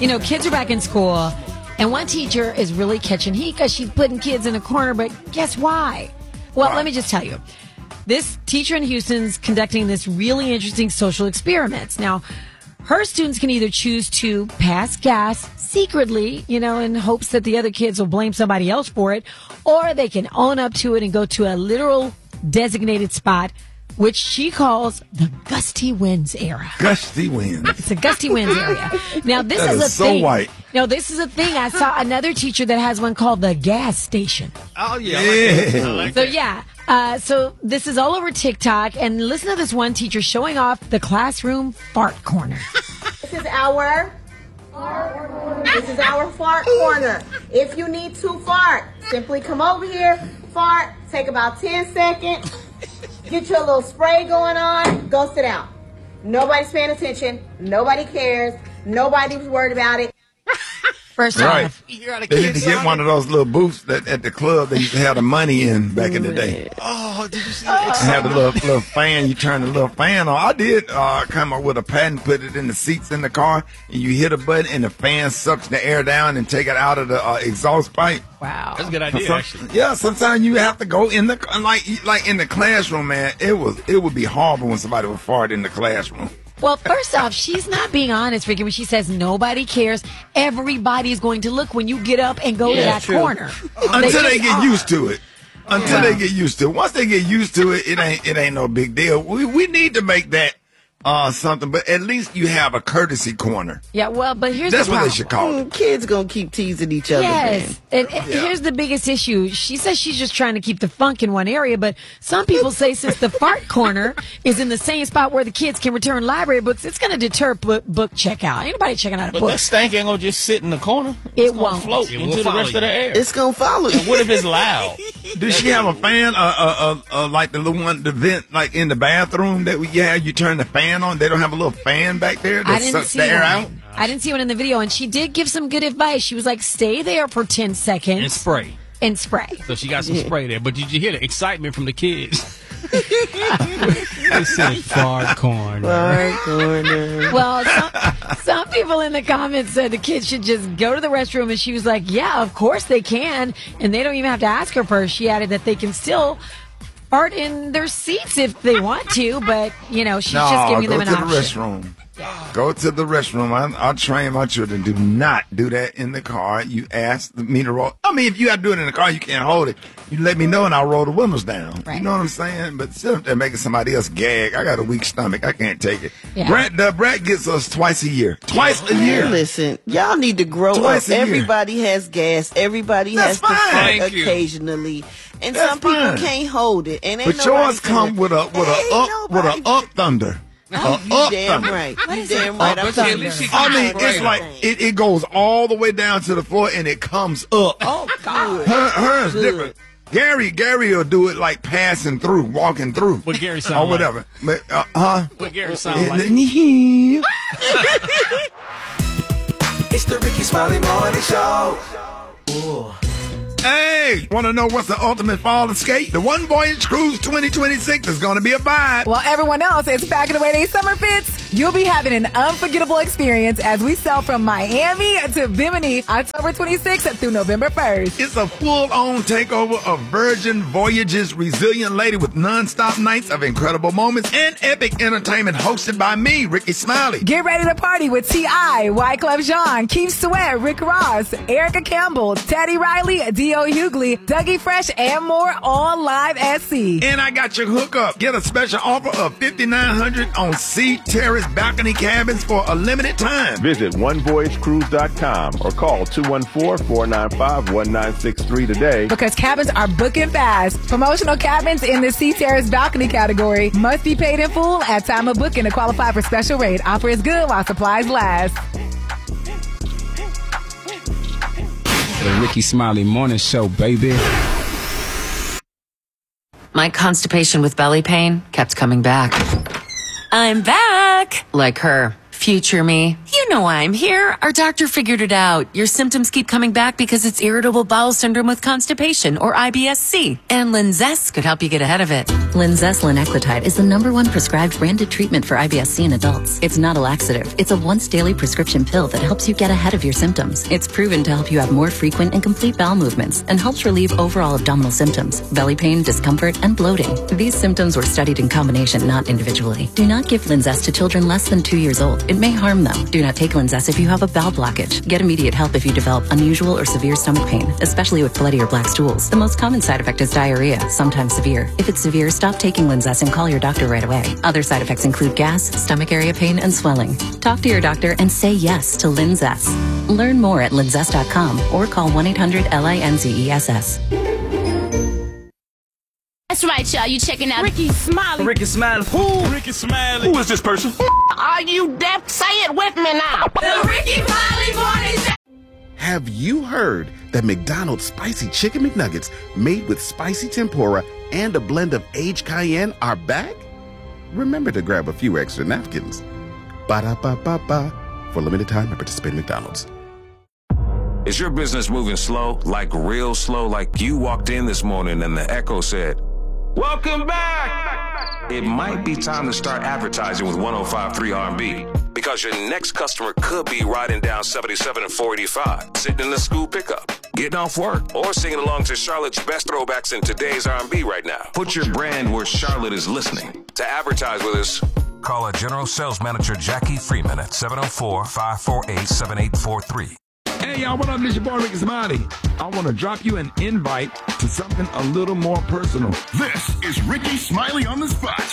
Kids are back in school, and one teacher is really catching heat because she's putting kids in a corner, but guess why? Well, let me just tell you. This teacher in Houston's conducting this really interesting social experiments. Now, her students can either choose to pass gas secretly, in hopes that the other kids will blame somebody else for it, or they can own up to it and go to a literal designated spot, which she calls the gusty winds area. Gusty winds. It's a gusty winds area. Now, this That is a is so thing. white. No, this is a thing. I saw another teacher that has one called the gas station. Oh, yeah. Yeah. I like So, that. yeah. So this is all over TikTok. And listen to this one teacher showing off the classroom fart corner. This is our fart corner. If you need to fart, simply come over here, fart, take about 10 seconds, get your little spray going on, go sit down. Nobody's paying attention. Nobody cares. Nobody's worried about it. First Right. off, You got a They need kid to get one of those little booths that at the club they used to have the money in back in the day. Oh, did you see that? Have a little fan. You turn the little fan on. I did come up with a patent, put it in the seats in the car, and you hit a button, and the fan sucks the air down and take it out of the exhaust pipe. wow. That's a good idea, actually. Yeah, sometimes you have to go in the like in the classroom, man. It would be horrible when somebody would fart in the classroom. Well, first off, she's not being honest, Ricky, when she says nobody cares. Everybody is going to look when you get up and go to that corner. Until they just get are. used to it. Until they get used to it. Once they get used to it, it ain't no big deal. We need to make that something, but at least you have a courtesy corner. Yeah, well, but here's That's the what problem. they should call it. Kids gonna keep teasing each other. Yes, and here's the biggest issue. She says she's just trying to keep the funk in one area, but some people say since the fart corner is in the same spot where the kids can return library books, it's going to deter book checkout. Ain't nobody checking out a But book. that stank ain't gonna just sit in the corner. It It's gonna won't. float It will into the follow rest you. of the air. It's gonna follow you. What if it's loud? Does she have a fan, like the little one, the vent, like in the bathroom that you turn the fan on? They don't have a little fan back there I that didn't sucks see the air one. out? I didn't see one in the video, and she did give some good advice. She was like, stay there for 10 seconds. And spray. And spray. So she got some spray there. But did you hear the excitement from the kids? They said fart corner. Fart corner. Well, some people in the comments said the kids should just go to the restroom, and she was like, yeah, of course they can. And they don't even have to ask her first. She added that they can still fart in their seats if they want to, but, she's just giving them an go to the option. restroom. Go to the restroom. I'll train my children. Do not do that in the car. You ask me to roll. I mean, if you got to do it in the car, you can't hold it. You let me know and I'll roll the windows down. Right. You know what I'm saying? But sit up there making somebody else gag. I got a weak stomach. I can't take it. Yeah. Brett gets us twice a year. Twice a year. Listen, y'all need to grow Twice up. a year. Everybody has gas. Everybody That's has to fine. fart Thank you. occasionally, and That's some people fine. can't hold it. And ain't But nobody yours come finna- with a Ain't nobody up thunder. You Up damn thunder. right. What You is damn it? right. But I'm talking at least she about- I mean, Spray it's them. like it goes all the way down to the floor and it comes up. Oh, God. Hers Good. different. Gary will do it like passing through, walking through, What Gary or sound like? whatever. But What Gary sound like? It's the Ricky Smiley Morning Show. Hey, want to know what's the ultimate fall escape? The One Voyage Cruise 2026 is going to be a vibe. While everyone else is packing away their summer fits, you'll be having an unforgettable experience as we sail from Miami to Bimini October 26th through November 1st. It's a full-on takeover of Virgin Voyages' resilient lady with non-stop nights of incredible moments and epic entertainment hosted by me, Ricky Smiley. Get ready to party with T.I., Wyclef Jean, Keith Sweat, Rick Ross, Erica Campbell, Teddy Riley, D.O. Hughley, Dougie Fresh, and more on Live at Sea. And I got your hookup. Get a special offer of $5,900 on Sea Terrace balcony cabins for a limited time. Visit onevoyagecruise.com or call 214-495-1963 today. Because cabins are booking fast. Promotional cabins in the Sea Terrace balcony category must be paid in full at time of booking to qualify for special rate. Offer is good while supplies last. The Ricky Smiley Morning Show, baby. My constipation with belly pain kept coming back. I'm back! Like her. Future me. You know why I'm here. Our doctor figured it out. Your symptoms keep coming back because it's irritable bowel syndrome with constipation, or IBS-C. And Linzess could help you get ahead of it. Linzess linaclotide is the #1 prescribed branded treatment for IBS-C in adults. It's not a laxative. It's a once-daily prescription pill that helps you get ahead of your symptoms. It's proven to help you have more frequent and complete bowel movements and helps relieve overall abdominal symptoms, belly pain, discomfort, and bloating. These symptoms were studied in combination, not individually. Do not give Linzess to children less than 2 years old. It may harm them. Do not take Linzess if you have a bowel blockage. Get immediate help if you develop unusual or severe stomach pain, especially with bloody or black stools. The most common side effect is diarrhea, sometimes severe. If it's severe, stop taking Linzess and call your doctor right away. Other side effects include gas, stomach area pain, and swelling. Talk to your doctor and say yes to Linzess. Learn more at linzess.com or call 1-800-LINZESS. That's right, y'all. You checking out Ricky Smiley. Ricky Smiley. Who? Ricky Smiley. Who is this person? Are you deaf? Say it with me now. The Ricky Smiley Morning Show. Have you heard that McDonald's Spicy Chicken McNuggets made with spicy tempura and a blend of aged cayenne are back? Remember to grab a few extra napkins. Ba-da-ba-ba-ba. For limited time at participating McDonald's. Is your business moving slow, like real slow, like you walked in this morning and the echo said, "Welcome back"? It might be time to start advertising with 105.3 R&B, because your next customer could be riding down 77 and 485, sitting in the school pickup, getting off work, or singing along to Charlotte's best throwbacks in today's R&B right now. Put your brand where Charlotte is listening. To advertise with us, call our General Sales Manager Jackie Freeman at 704-548-7843. Hey, y'all, what up? This your boy, Ricky Smiley. I want to drop you an invite to something a little more personal. This is Ricky Smiley on the Spot.